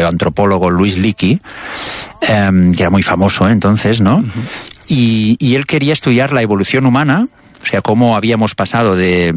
antropólogo Louis Leakey, que era muy famoso entonces, ¿no? Uh-huh. Y él quería estudiar la evolución humana, o sea, cómo habíamos pasado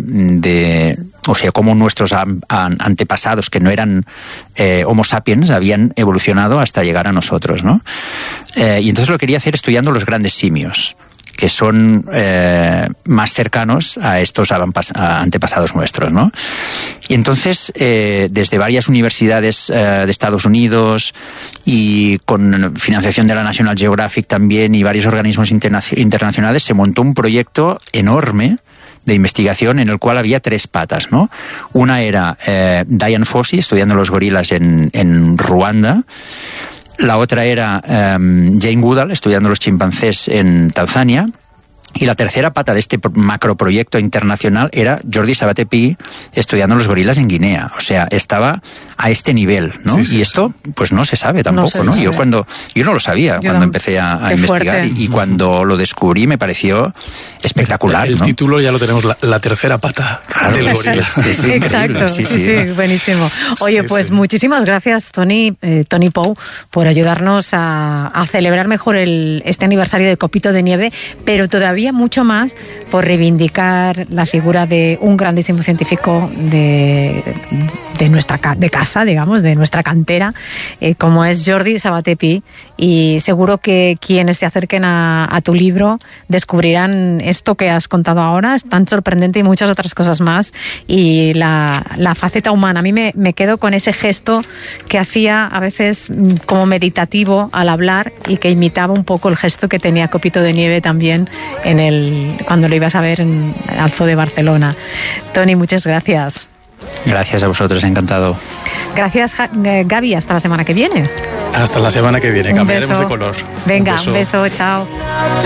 o sea, cómo nuestros antepasados, que no eran Homo sapiens, habían evolucionado hasta llegar a nosotros, ¿no? Y entonces lo quería hacer estudiando los grandes simios, que son más cercanos a estos antepasados nuestros, ¿no? Y entonces, desde varias universidades de Estados Unidos y con financiación de la National Geographic también y varios organismos internacionales, se montó un proyecto enorme de investigación en el cual había 3 patas, ¿no? Una era Dian Fossey estudiando los gorilas en Ruanda. La otra era Jane Goodall estudiando los chimpancés en Tanzania. Y la tercera pata de este macroproyecto internacional era Jordi Sabaté-Pi estudiando los gorilas en Guinea. O sea, estaba a este nivel, ¿no? Sí, sí, y esto, pues no se sabe tampoco, ¿no? Yo no lo sabía cuando empecé a investigar y cuando lo descubrí me pareció espectacular, El ¿no? título ya lo tenemos, la tercera pata del gorila. Exacto, sí, buenísimo. Oye, pues muchísimas gracias, Tony Pou, por ayudarnos a celebrar mejor este aniversario de Copito de Nieve, pero todavía mucho más por reivindicar la figura de un grandísimo científico de casa, digamos, de nuestra cantera, como es Jordi Sabaté-Pi, y seguro que quienes se acerquen a tu libro descubrirán esto que has contado ahora, es tan sorprendente y muchas otras cosas más, y la faceta humana. A mí me quedo con ese gesto que hacía a veces como meditativo al hablar y que imitaba un poco el gesto que tenía Copito de Nieve también cuando lo ibas a ver al Zoo de Barcelona. Tony, muchas gracias. Gracias a vosotros, encantado. Gracias, Gaby. Hasta la semana que viene. Hasta la semana que viene, cambiaremos de color. Venga, un beso, chao.